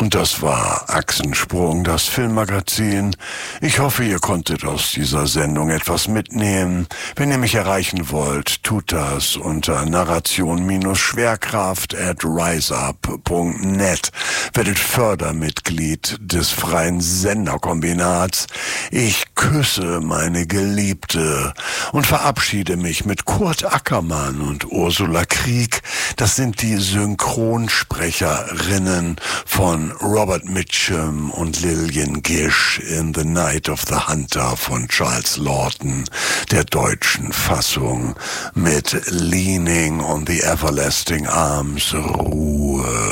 Und das war Achsensprung, das Filmmagazin. Ich hoffe, ihr konntet aus dieser Sendung etwas mitnehmen. Wenn ihr mich erreichen wollt, tut das unter narration-schwerkraft@riseup.net. Werdet Fördermitglied des freien Senderkombinats. Ich küsse meine Geliebte und verabschiede mich mit Kurt Ackermann und Ursula Krieg. Das sind die Synchronsprecherinnen von Robert Mitchum und Lillian Gish in The Night of the Hunter von Charles Laughton, der deutschen Fassung mit Leaning on the Everlasting Arms, Ruhe.